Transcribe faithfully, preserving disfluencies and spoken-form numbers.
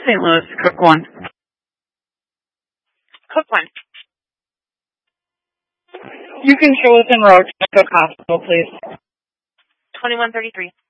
Saint Louis, Cook one. Cook one. You can show us en route to Cook Hospital, please. twenty-one thirty-three.